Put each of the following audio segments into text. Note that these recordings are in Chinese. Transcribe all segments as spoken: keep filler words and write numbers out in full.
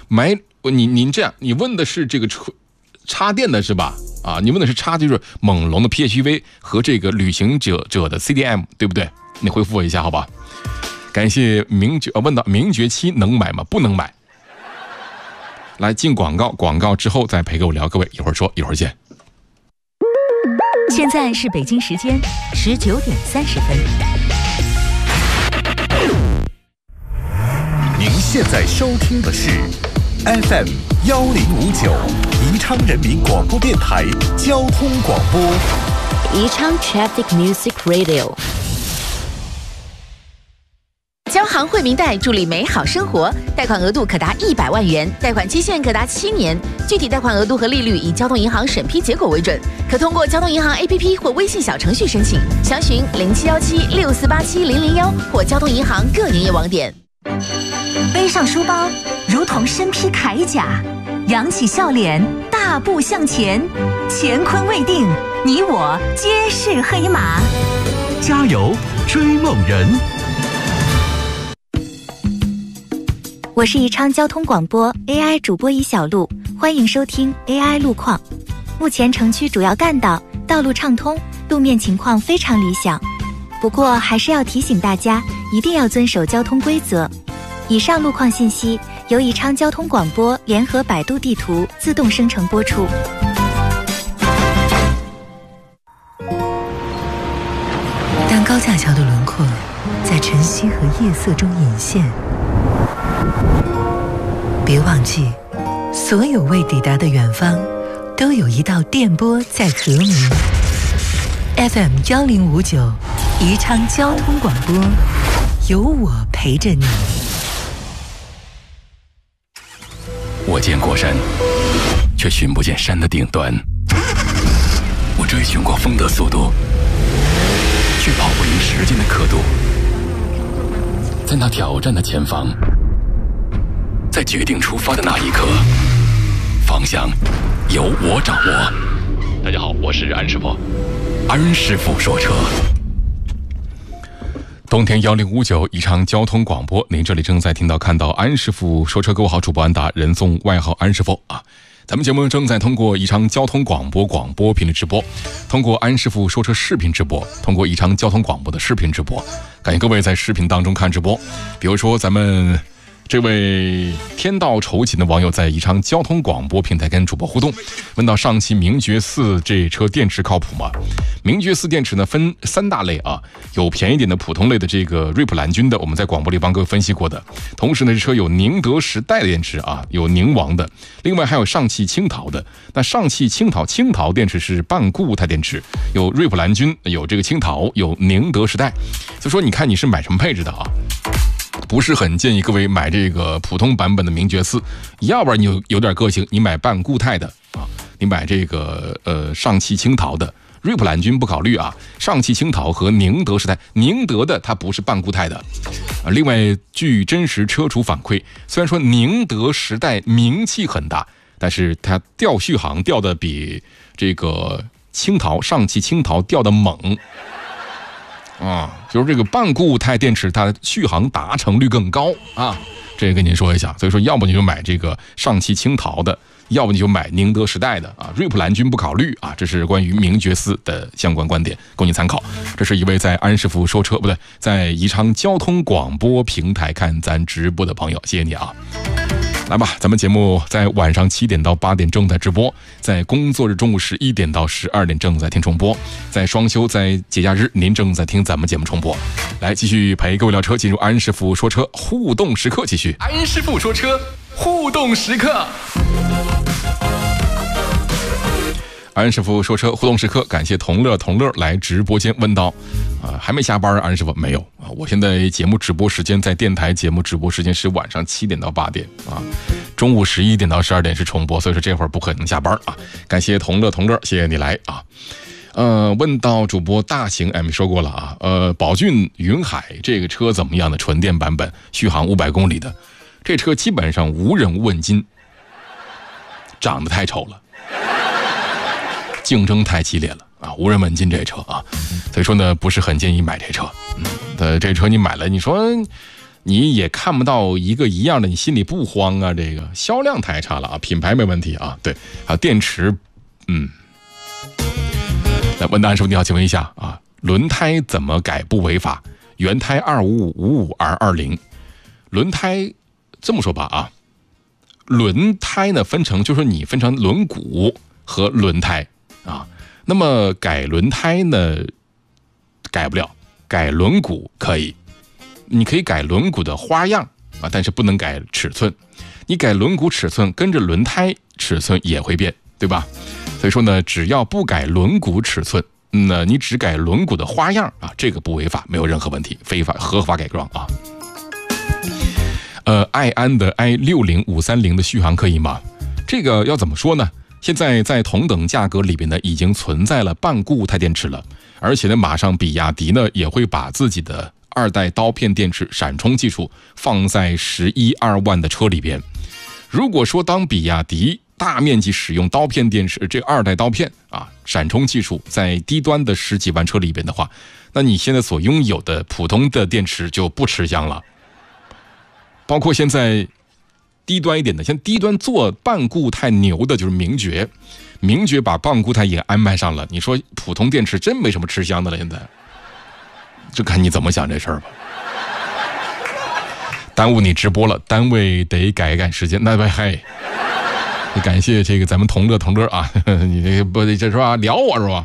买你您这样，你问的是这个车插电的是吧？啊，你问的是插就是猛龙的 P H E V 和这个旅行者者的 C D M， 对不对？你回复我一下好吧？感谢名爵，问到名爵七能买吗？不能买。来进广告，广告之后再陪各位聊，各位一会儿说，一会儿见。 现在是北京时间十九点三十分。 您现在收听的是 F M 幺零五九宜昌人民广播电台交通广播。 宜昌 Traffic Music Radio。交行惠民贷助力美好生活，贷款额度可达一百万元，贷款期限可达七年，具体贷款额度和利率以交通银行审批结果为准，可通过交通银行 A P P 或微信小程序申请，详询零七幺七六四八七零零幺或交通银行各营业网点。 背上书包，如同身披铠甲，扬起笑脸，大步向前，乾坤未定，你我皆是黑马。 加油，追梦人！ 我是宜昌交通广播 A I 主播乙小璐，欢迎收听 A I 路况。目前城区主要干道道路畅通，路面情况非常理想。不过还是要提醒大家，一定要遵守交通规则。以上路况信息由宜昌交通广播联合百度地图自动生成播出。 当高架桥的轮廓在晨曦和夜色中隐现，别忘记，所有未抵达的远方，都有一道电波在和鸣。F M 幺零五九，宜昌交通广播，有我陪着你。 我见过山，却寻不见山的顶端。我追寻过风的速度，却跑不赢时间的刻度。在那挑战的前方，在决定出发的那一刻，方向由我掌握。大家好，我是安师傅，安师傅说车。 冬天幺零五九宜昌交通广播，您这里正在听到看到安师傅说车，各位好，主播安达，人送外号安师傅啊。咱们节目正在通过宜昌交通广播广播频率直播，通过安师傅说车视频直播，通过宜昌交通广播的视频直播，感谢各位在视频当中看直播。比如说咱们这位天道酬勤的网友在宜昌交通广播平台跟主播互动，问到上汽名爵四这车电池靠谱吗？名爵四电池呢分三大类啊，有便宜点的普通类的这个瑞普蓝军的，我们在广播里帮各位分析过的。同时呢，这车有宁德时代的电池啊，有宁王的，另外还有上汽青陶的。那上汽青陶青陶电池是半固态电池，有瑞普蓝军，有这个青陶，有宁德时代。所以说，你看你是买什么配置的啊？不是很建议各位买这个普通版本的名爵四，要不然你有有点个性，你买半固态的啊，你买这个呃上汽青陶的。瑞普蓝军不考虑啊，上汽青陶和宁德时代，宁德的它不是半固态的。啊，另外据真实车主反馈，虽然说宁德时代名气很大，但是它掉续航掉的比这个青陶上汽青陶掉的猛。啊，就是这个半固态电池，它续航达成率更高啊，这个跟您说一下。所以说，要不你就买这个上汽青陶的，要不你就买宁德时代的啊。瑞普蓝军不考虑啊，这是关于名爵四的相关观点，供你参考。这是一位在安师傅说车不对，在宜昌交通广播平台看咱直播的朋友，谢谢你啊。来吧，咱们节目在晚上七点到八点正在直播，在工作日中午十一点到十二点正在听重播，在双休在节假日您正在听咱们节目重播。来，继续陪各位聊车，进入安师傅说车互动时刻，继续安师傅说车互动时刻。 安师傅说车互动时刻，感谢同乐同乐来直播间问道，啊、呃，还没下班啊？安师傅没有啊？我现在节目直播时间在电台节目直播时间是晚上七点到八点啊，中午十一点到十二点是重播，所以说这会儿不可能下班啊。感谢同乐同乐，谢谢你来啊。呃，问到主播大型 M 说过了啊，呃，宝骏云海这个车怎么样的？纯电版本，续航五百公里的，这车基本上无人问津，长得太丑了。竞争太激烈了啊，无人问津这车啊，所以说呢，不是很建议买这车。嗯，呃，这车你买了，你说你也看不到一个一样的，你心里不慌啊？这个销量太差了啊，品牌没问题啊，对，还有电池，嗯。来问答案师傅你好，请问一下啊，轮胎怎么改不违法？原胎二五五五五 R 二零，轮胎这么说吧啊，轮胎呢分成，就是你分成轮毂和轮胎啊。那么改轮胎呢改不了，改轮毂可以，你可以改轮毂的花样啊，但是不能改尺寸。你改轮毂尺寸，跟着轮胎尺寸也会变，对吧？所以说呢，只要不改轮毂尺寸，那你只改轮毂的花样啊，这个不违法，没有任何问题，非法合法改装啊。呃，爱安的 i 六零五三零的续航可以吗？这个要怎么说呢？现在在同等价格里边呢，已经存在了半固态电池了，而且呢，马上比亚迪呢也会把自己的二代刀片电池闪充技术放在十一二万的车里边。如果说当比亚迪大面积使用刀片电池，这二代刀片啊，闪充技术在低端的十几万车里边的话，那你现在所拥有的普通的电池就不吃香了。包括现在低端一点的，像低端做半固态牛的就是名爵，名爵把半固态也安排上了。你说普通电池真没什么吃香的了，现在就看你怎么想这事儿吧。耽误你直播了，单位得改一改时间，那不嘿。感谢这个咱们同乐同乐啊，你这不这是吧？聊我是吧？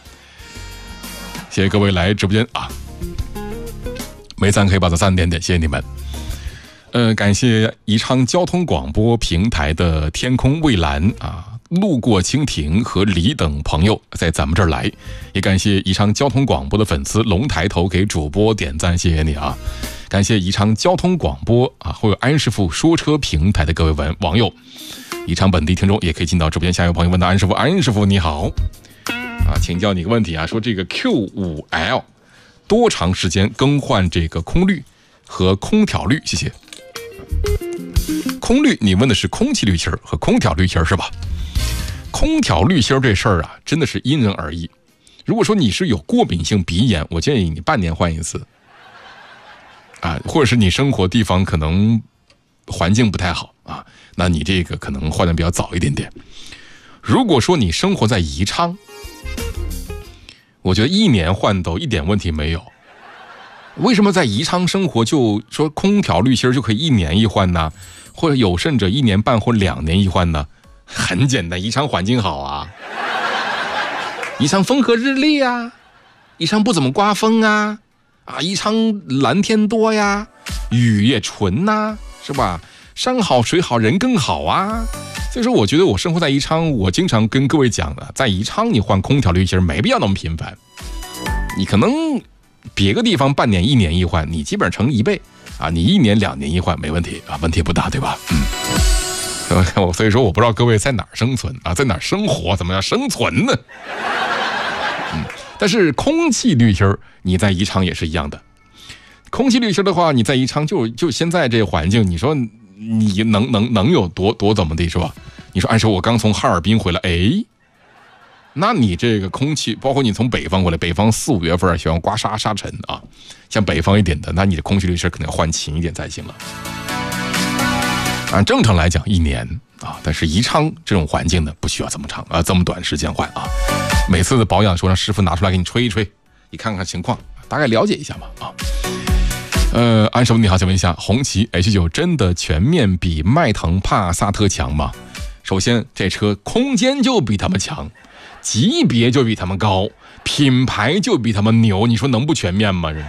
谢谢各位来直播间啊，没赞可以把它赞点点，谢谢你们。呃，感谢宜昌交通广播平台的天空蔚蓝啊，路过蜻蜓和李等朋友在咱们这儿来，也感谢宜昌交通广播的粉丝龙抬头给主播点赞，谢谢你啊！感谢宜昌交通广播啊，或者安师傅说车平台的各位网网友。宜昌本地听众也可以进到直播间，下一位朋友问到安师傅，安师傅你好啊，请教你个问题啊，说这个 Q 五 L 多长时间更换这个空滤和空调滤？谢谢。空滤你问的是空气滤芯和空调滤芯是吧？空调滤芯这事儿啊，真的是因人而异。如果说你是有过敏性鼻炎，我建议你半年换一次啊，或者是你生活地方可能环境不太好啊，那你这个可能换的比较早一点点。如果说你生活在宜昌，我觉得一年换都一点问题没有。为什么在宜昌生活就说空调滤芯就可以一年一换呢？或者有甚者一年半或两年一换呢？很简单，宜昌环境好啊，宜昌风和日丽啊，宜昌不怎么刮风啊，啊，宜昌蓝天多呀，雨也纯呐、啊，是吧？山好水好人更好啊。所以说我觉得我生活在宜昌，我经常跟各位讲的，在宜昌你换空调滤芯没必要那么频繁，你可能别个地方半年一年一换，你基本上乘一倍啊，你一年两年一换没问题啊，问题不大，对吧？嗯，所以说我不知道各位在哪儿生存啊，在哪儿生活，怎么样生存呢？嗯，但是空气滤芯你在宜昌也是一样的。空气滤芯的话，你在宜昌就就现在这环境，你说你能能能有多多怎么地是吧？你说按说我刚从哈尔滨回来，哎，那你这个空气，包括你从北方回来，北方四五月份喜欢刮沙沙尘啊，像北方一点的，那你的空气滤芯可能要换勤一点才行了。按正常来讲一年啊，但是宜昌这种环境呢，不需要这么长啊，这么短时间换啊。每次的保养说让师傅拿出来给你吹一吹，你看看情况，大概了解一下嘛啊。呃，安师傅你好，请问一下，红旗 H 九 真的全面比迈腾帕萨特强吗？首先，这车空间就比他们强，级别就比他们高，品牌就比他们牛，你说能不全面吗？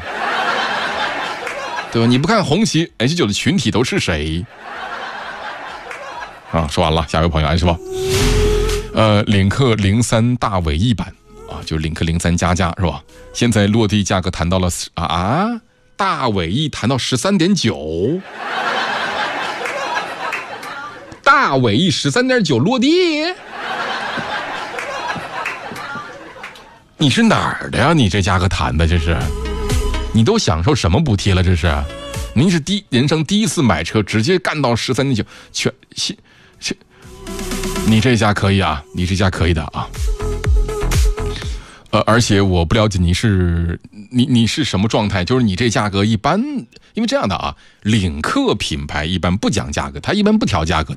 对吧？你不看红旗 H 九 的群体都是谁？啊，说完了，下一位朋友安师傅，呃，领克零三大尾翼版啊，就是领克零三加加是吧？现在落地价格谈到了啊啊。大尾翼谈到 十三点九， 大尾翼 十三点九 落地，你是哪儿的呀？你这价格谈的这是，你都享受什么补贴了？这是，您是第人生第一次买车，直接干到 十三点九， 全你这家可以啊，你这家可以的啊。 呃，而且我不了解你是你你是什么状态，就是你这价格一般，因为这样的啊，领克品牌一般不讲价格，它一般不调价格。